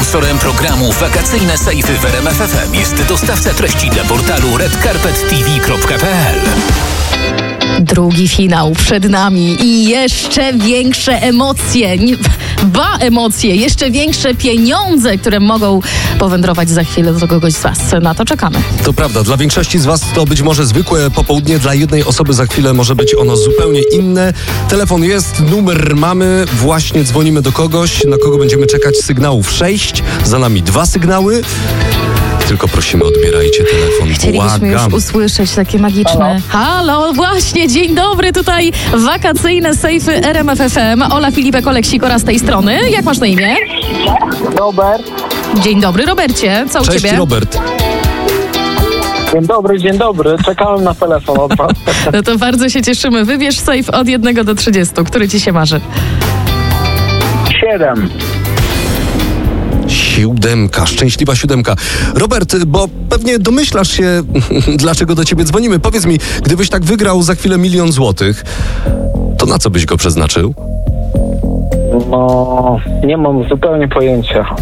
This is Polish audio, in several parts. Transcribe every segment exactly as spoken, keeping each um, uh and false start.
Sponsorem programu Wakacyjne Sejfy w R M F F M jest dostawca treści dla portalu red carpet t v kropka p l. Drugi finał przed nami i jeszcze większe emocje, ba emocje, jeszcze większe pieniądze, które mogą powędrować za chwilę do kogoś z Was. Na to czekamy. To prawda, dla większości z Was to być może zwykłe popołudnie, dla jednej osoby za chwilę może być ono zupełnie inne. Telefon jest, numer mamy, właśnie dzwonimy do kogoś, na kogo będziemy czekać sygnałów sześć, za nami dwa sygnały. Tylko prosimy, odbierajcie telefon. Chcielibyśmy Błagam. już usłyszeć takie magiczne halo. halo, właśnie, dzień dobry, tutaj wakacyjne sejfy R M F F M. Ola, Filipek, Oleksik z tej strony. Jak masz na imię? Robert. Dzień dobry, Robercie, co u Cześć, Ciebie? Robert. Dzień dobry, dzień dobry. Czekałem na telefon od was. No to bardzo się cieszymy. Wybierz sejf od jednego do trzydziestu. Który Ci się marzy? Siedem. Siódemka, szczęśliwa siódemka. Robert, bo pewnie domyślasz się, dlaczego do ciebie dzwonimy. Powiedz mi, gdybyś tak wygrał za chwilę milion złotych, to na co byś go przeznaczył? No, nie mam zupełnie pojęcia.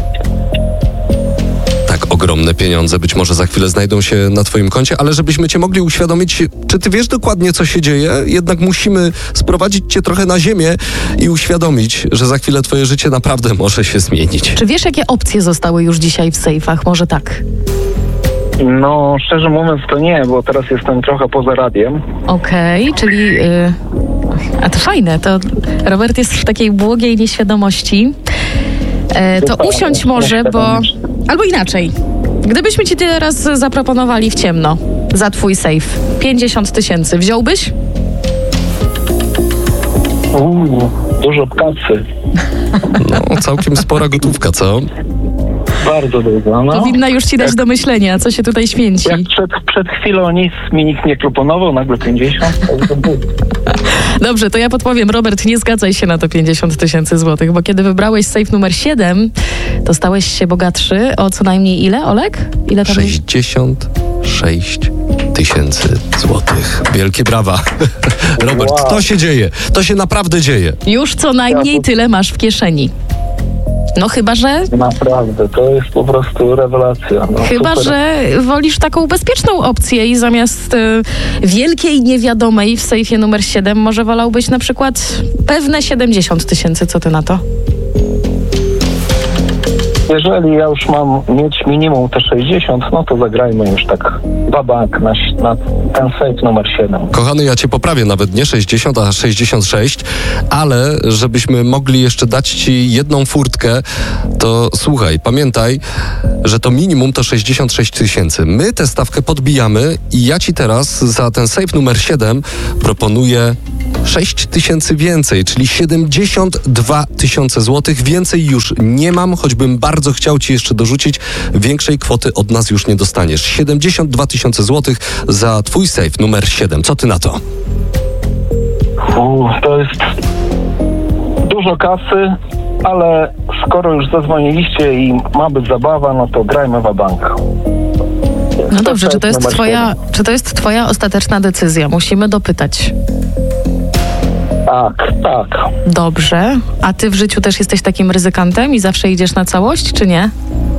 Tak ogromne pieniądze być może za chwilę znajdą się na twoim koncie, ale żebyśmy cię mogli uświadomić, czy ty wiesz dokładnie, co się dzieje? Jednak musimy sprowadzić cię trochę na ziemię i uświadomić, że za chwilę twoje życie naprawdę może się zmienić. Czy wiesz, jakie opcje zostały już dzisiaj w sejfach? Może tak? No, szczerze mówiąc to nie, bo teraz jestem trochę poza radiem. Okej, okay, czyli... Yy... A to fajne, to Robert jest w takiej błogiej nieświadomości. E, to usiądź może, bo... Albo inaczej. Gdybyśmy ci teraz zaproponowali w ciemno za twój sejf pięćdziesiąt tysięcy, wziąłbyś? Uuu, dużo kasy. No, całkiem spora gotówka, co? Bardzo dużo, no. Powinna już ci dać do myślenia, co się tutaj święci. Jak przed, przed chwilą nic mi nikt nie proponował, nagle pięćdziesiąt. To Dobrze, to ja podpowiem. Robert, nie zgadzaj się na to pięćdziesiąt tysięcy złotych, bo kiedy wybrałeś sejf numer siedem, to stałeś się bogatszy o co najmniej ile, Olek? Ile to sześćdziesiąt sześć tysięcy złotych. Wielkie brawa. Robert, Wow. to się dzieje. To się naprawdę dzieje. Już co najmniej Ja to- tyle masz w kieszeni. No chyba, że... Naprawdę, to jest po prostu rewelacja. No, Chyba, super. że wolisz taką bezpieczną opcję i zamiast y, wielkiej niewiadomej w sejfie numer siedem może wolałbyś na przykład pewne siedemdziesiąt tysięcy. Co ty na to? Jeżeli ja już mam mieć minimum te sześćdziesiąt, no to zagrajmy już tak babank na, na ten sejf numer siedem. Kochany, ja cię poprawię, nawet nie sześćdziesiąt, a sześćdziesiąt sześć, ale żebyśmy mogli jeszcze dać ci jedną furtkę, to słuchaj, pamiętaj, że to minimum to sześćdziesiąt sześć tysięcy. My tę stawkę podbijamy i ja ci teraz za ten sejf numer siedem proponuję sześć tysięcy więcej, czyli siedemdziesiąt dwa tysiące złotych. Więcej już nie mam, choćbym bardzo chciał ci jeszcze dorzucić. Większej kwoty od nas już nie dostaniesz. siedemdziesiąt dwa tysiące złotych za twój sejf numer siedem. Co ty na to? U, to jest dużo kasy, ale skoro już zadzwoniliście i ma być zabawa, no to grajmy wabank. No dobrze, czy to jest twoja, czy to jest twoja ostateczna decyzja? Musimy dopytać. Tak, tak. Dobrze. A ty w życiu też jesteś takim ryzykantem i zawsze idziesz na całość, czy nie?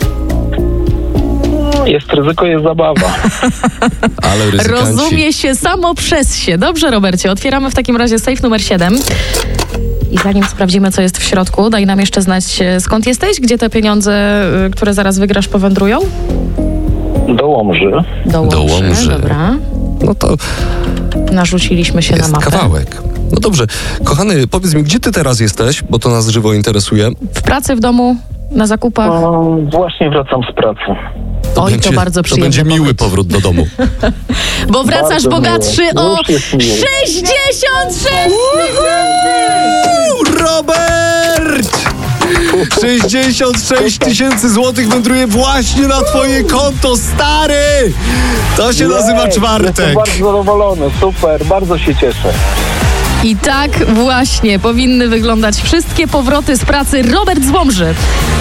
Jest ryzyko, jest zabawa. Ale ryzykanci. Rozumie się samo przez się. Dobrze, Robercie, otwieramy w takim razie sejf numer siedem. I zanim sprawdzimy, co jest w środku, daj nam jeszcze znać, skąd jesteś, gdzie te pieniądze, y, które zaraz wygrasz, powędrują? Do Łomży. Do Łomży. Do Łomży. Dobra. No to Narzuciliśmy się jest na mapę. kawałek. No dobrze. Kochany, powiedz mi, gdzie ty teraz jesteś, bo to nas żywo interesuje. W pracy, w domu, na zakupach? No, właśnie wracam z pracy. Oj, to bardzo przyjemny To będzie miły pobyt. powrót do domu. Bo wracasz Bardzo bogatszy miło. o Już jest miło. sześćdziesiąt sześć tysięcy! Robert! sześćdziesiąt sześć tysięcy złotych wędruje właśnie na twoje konto, stary! To się nazywa Jej, czwartek. Jestem bardzo zadowolony, super, bardzo się cieszę. I tak właśnie powinny wyglądać wszystkie powroty z pracy. Robert z Łomży stał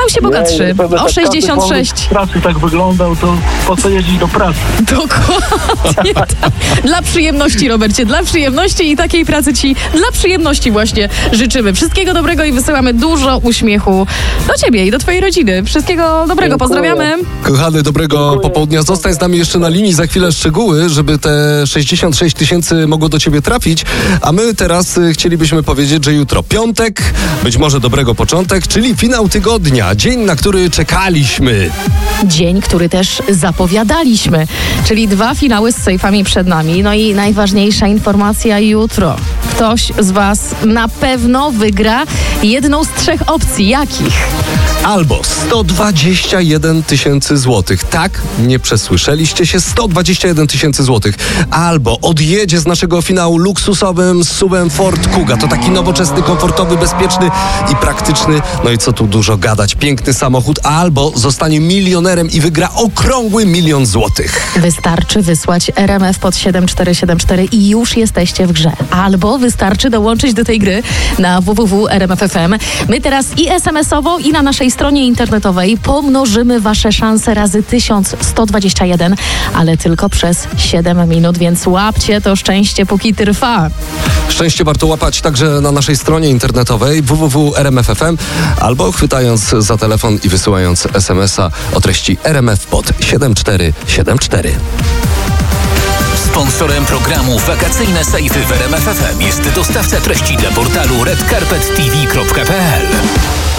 się bogatszy. O sześćdziesiąt sześć. W pracy tak wyglądał, to po co jeździć do pracy? Dokładnie tak. Dla przyjemności, Robercie, dla przyjemności i takiej pracy ci dla przyjemności właśnie życzymy. Wszystkiego dobrego i wysyłamy dużo uśmiechu do ciebie i do twojej rodziny. Wszystkiego dobrego, Dziękuję. pozdrawiamy. Kochany, dobrego Dziękuję. popołudnia. Zostań z nami jeszcze na linii, za chwilę szczegóły, żeby te sześćdziesiąt sześć tysięcy mogło do ciebie trafić. A my teraz y, chcielibyśmy powiedzieć, że jutro piątek, być może dobrego początek, czyli finał tygodnia. Dzień, na który czekaliśmy. Dzień, który też zapowiadaliśmy, czyli dwa finały z sejfami przed nami. No i najważniejsza informacja jutro. Ktoś z was na pewno wygra jedną z trzech opcji. Jakich? Albo sto dwadzieścia jeden tysięcy złotych. Tak, nie przesłyszeliście się, sto dwadzieścia jeden tysięcy złotych. Albo odjedzie z naszego finału luksusowym SUV-em Ford Kuga. To taki nowoczesny, komfortowy, bezpieczny i praktyczny. No i co tu dużo gadać, piękny samochód. Albo zostanie milionerem i wygra okrągły milion złotych. Wystarczy wysłać R M F pod siedem cztery siedem cztery i już jesteście w grze. Albo wystarczy dołączyć do tej gry na w w w kropka r m f kropka f m. My teraz i es em es owo, i na naszej stronie internetowej pomnożymy wasze szanse razy tysiąc sto dwadzieścia jeden, ale tylko przez siedem minut, więc łapcie to szczęście, póki trwa. Szczęście warto łapać także na naszej stronie internetowej w w w kropka r m f kropka f m albo chwytając za telefon i wysyłając es em es a o treści R M F pod siedem cztery siedem cztery. Sponsorem programu Wakacyjne Sejfy w R M F F M jest dostawca treści dla portalu red carpet t v kropka p l.